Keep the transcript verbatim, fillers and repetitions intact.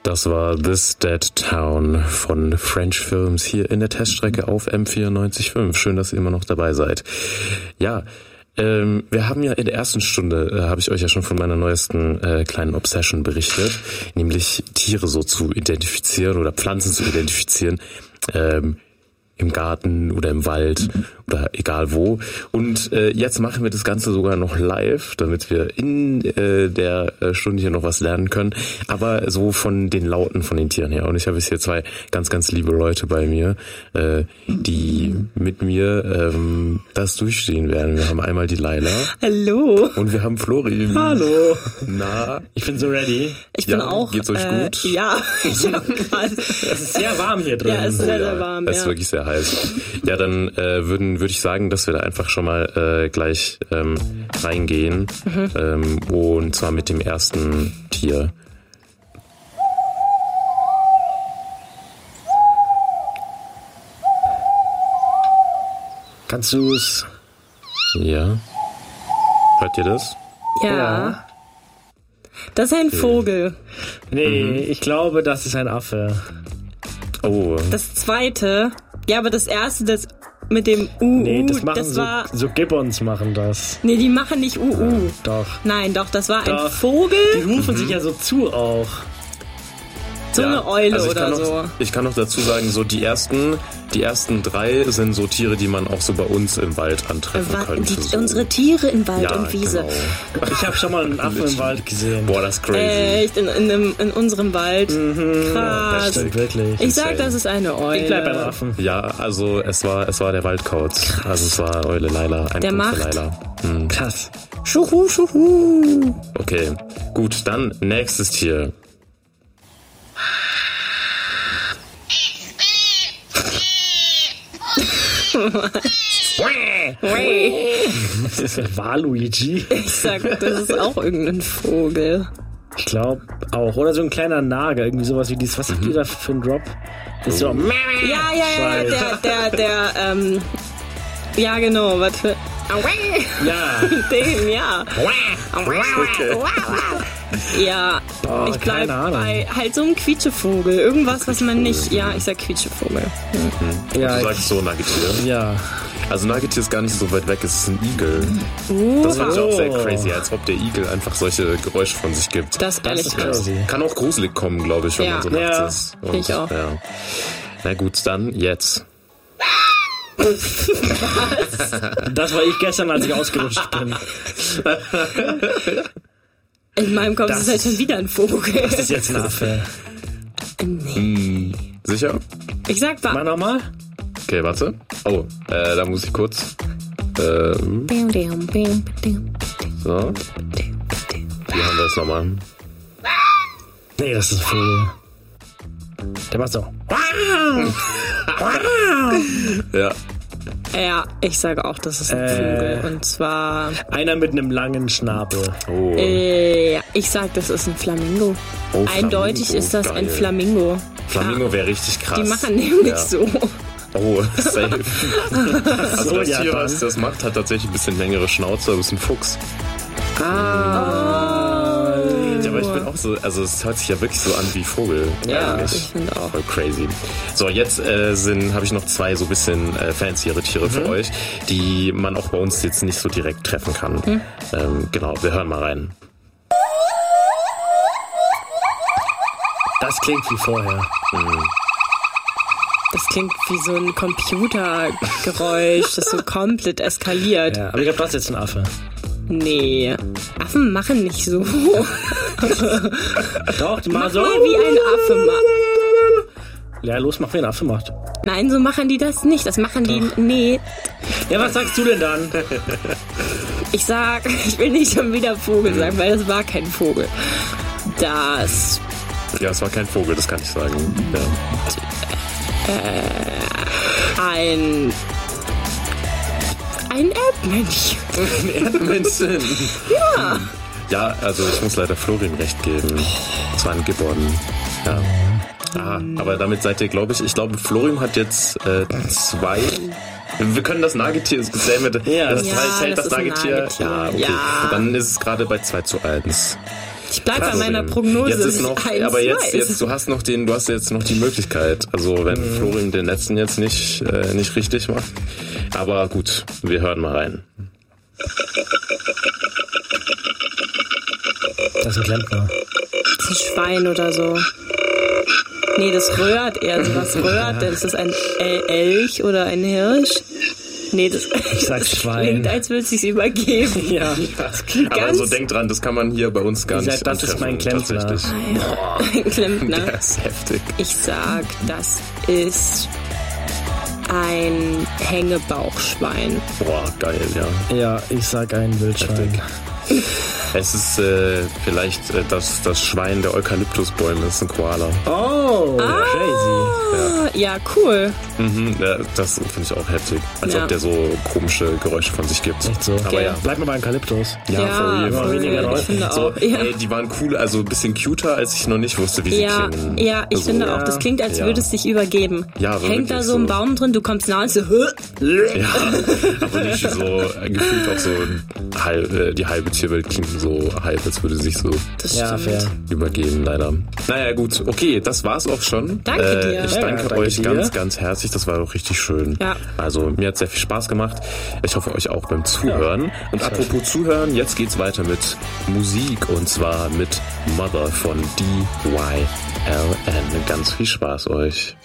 Das war This Dead Town von French Films hier in der Teststrecke auf M vierundneunzig Komma fünf. Schön, dass ihr immer noch dabei seid. Ja, ähm, wir haben ja in der ersten Stunde, äh, habe ich euch ja schon von meiner neuesten äh, kleinen Obsession berichtet, nämlich Tiere so zu identifizieren oder Pflanzen zu identifizieren, ähm, im Garten oder im Wald oder egal wo. Und äh, jetzt machen wir das Ganze sogar noch live, damit wir in äh, der äh, Stunde hier noch was lernen können. Aber so von den Lauten von den Tieren her. Und ich habe jetzt hier zwei ganz, ganz liebe Leute bei mir, äh, die mit mir ähm, das durchstehen werden. Wir haben einmal die Laila. Hallo. Und wir haben Flori. Hallo. Na? Ich bin so ready. Ich bin ja, auch. Geht's euch äh, gut? Ja. Ich hab grad, Es ist sehr warm hier drin. ja, es ist sehr, Oh sehr ja, warm. Es Ja. ist wirklich sehr heiß. Ja, dann äh, würden würde ich sagen, dass wir da einfach schon mal äh, gleich ähm, reingehen. Mhm. Ähm, und zwar mit dem ersten Tier. Kannst du's? Ja. Hört ihr das? ja. Ja. Das ist ein Vogel. Nee, Mhm. ich glaube, das ist ein Affe. Oh. Das zweite, ja, aber das erste, das mit dem U, Nee, das machen das so, war, so Gibbons machen das. nee, die machen nicht U, U. Doch. Nein, doch, das war ein Doch. Vogel, Die rufen sich ja so zu auch. so Ja, eine Eule also ich oder kann noch, so. Ich kann noch dazu sagen, so die ersten, die ersten drei sind so Tiere, die man auch so bei uns im Wald antreffen Wa- könnte. die, so. unsere Tiere in Wald ja, und Wiese. Genau. Ich habe schon mal einen Affen im Wald gesehen. Boah, das ist crazy. Echt, in, in, einem, in unserem Wald. Das Krass. stimmt wirklich. Ich sag, insane. das ist eine Eule. Ich bleib beim Affen. Ja, also es war es war der Waldkauz. Also es war Eule Laila. Ein Der Punkt für macht. Laila. Hm. Krass. Schuhu, schuhu. Okay, gut, dann nächstes Tier. Das ist Waluigi. Ich sag, das ist auch irgendein Vogel. Ich glaube auch. Oder so ein kleiner Nager. Irgendwie sowas wie dieses. Was habt ihr da für einen Drop? Das ist so. Ja, ja, ja, Scheiße. der, der, der, ähm, ja, genau, was für, Ja. den, ja. Okay. Ja, Boah, ich bleib keine Ahnung. bei halt so einem Quietschevogel. Irgendwas, was man nicht, ja, ich sag Quietschevogel. Ja, Du sagst so Nagetier. ja. Also Nagetier ist gar nicht so weit weg, es ist ein Igel. Das fand ich auch sehr Oh. crazy, als ob der Igel einfach solche Geräusche von sich gibt. Das ist ehrlich ist krass. crazy. Kann auch gruselig kommen, glaube ich, wenn Ja. man so Ja. nachts ist. Und, Ich auch. Ja. Na gut, dann jetzt. Das war ich gestern, als ich ausgerutscht bin. In meinem Kopf Das ist es halt schon wieder ein Vogel. Das ist jetzt ein Affe. Hm, sicher? Ich sag Mal mal. nochmal? Okay, warte. Oh, äh, da muss ich kurz. Ähm, so. Wie haben wir das nochmal? Nee, das ist ein Vogel. Der macht so. Ja. Ja, ich sage auch, das ist ein Äh. Vogel. Und zwar, Einer mit einem langen Schnabel. Oh. äh, ja, ich sag, das ist ein Flamingo. Oh, Eindeutig Flamingo, ist das geil. ein Flamingo. Flamingo wäre richtig krass. Die machen nämlich Ja. so. Oh, safe. Also So, das ja, Tier, dann. was das macht, hat tatsächlich ein bisschen längere Schnauze, aber ist ein Fuchs. Ah. Ja, aber ich bin auch so, also es hört sich ja wirklich so an wie Vogel. Ja, eigentlich. ich finde auch. Voll crazy. So, jetzt äh, sind habe ich noch zwei so bisschen äh, fanciere Tiere für euch, die man auch bei uns jetzt nicht so direkt treffen kann. Ähm, genau, wir hören mal rein. Das klingt wie vorher. Das klingt wie so ein Computergeräusch, das so komplett eskaliert. Ja, aber ich glaube, das ist jetzt ein Affe. Nee, Affen machen nicht so. Doch, die Mach machen so. mal, wie ein Affe macht. Ja, los, mach wie ein Affe macht. Nein, so machen die das nicht. Das machen die, nee. Ja, was sagst du denn dann? Ich sag, ich will nicht schon wieder Vogel sagen, weil das war kein Vogel. Das, Ja, es war kein Vogel, das kann ich sagen. Ja. ein, ein Erdmännchen. Erdmännchen. Ja. Ja, also ich muss leider Florian recht geben. Es war ein Gibbon. Ja. Ah, aber damit seid ihr, glaube ich, ich glaube, Florian hat jetzt äh, zwei. Wir können das Nagetier, ist gesehen mit, Ja. das Ja, zählt das das ist ein Nagetier. Nagetier. Ja, okay. Ja. Dann ist es gerade bei zwei zu eins. Ich bleibe bei meiner Prognose. Jetzt ist noch, eins, aber jetzt, zwei. jetzt, du hast noch den, du hast jetzt noch die Möglichkeit. Also wenn mhm. Florin den letzten jetzt nicht, äh, nicht richtig macht. Aber gut, wir hören mal rein. Das ist ein Klempner. Das ist ein Schwein oder so. Nee, das röhrt eher. Also was röhrt denn? Ist das ein Elch oder ein Hirsch? Nee, das, ich sag das Schwein. klingt, als würde es sich übergeben. Ja, das klingt aber ganz... so denkt dran, das kann man hier bei uns gar ich nicht sag, das ist mein Klempner. Boah, ein Klempner. Der ist heftig. Ich sag, das ist ein Hängebauchschwein. Boah, geil, ja. Ja, ich sag ein Wildschwein. Heftig. Es ist äh, vielleicht äh, das, das Schwein der Eukalyptusbäume, das ist ein Koala. Oh, ah, crazy. Ja, ja cool. Mhm, ja, das finde ich auch heftig. Als ja. ob der so komische Geräusche von sich gibt. Echt so. Aber okay. ja. Bleib mal bei Eukalyptus. Ja, ja for real. voll, weniger ich finde so, auch. Ja. Ey, die waren cool, also ein bisschen cuter, als ich noch nicht wusste, wie sie ja, klingen. Ja, ich also, finde ja. auch, das klingt, als ja. würde es sich übergeben. Ja, hängt da so so ein Baum drin, du kommst nah und so, ja, aber nicht so, äh, gefühlt auch so halb, äh, die halbe Tierwelt klingt so halb, als würde sich so das ja, fair. übergeben, leider. Naja, gut, okay, das war's auch schon. Danke äh, dir. Ich ja, danke, danke euch dir. ganz, ganz herzlich, das war doch richtig schön. Ja. Also, mir hat sehr viel Spaß gemacht. Ich hoffe, euch auch beim Zuhören. Ja. Und apropos Zuhören, jetzt geht's weiter mit Musik und zwar mit Mother von D Y L N. Ganz viel Spaß euch.